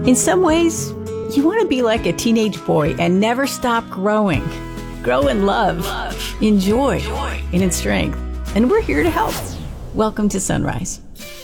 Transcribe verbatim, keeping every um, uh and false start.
In some ways, you want to be like a teenage boy and never stop growing. Grow in love, in joy, and in strength. And we're here to help. Welcome to Sunrise.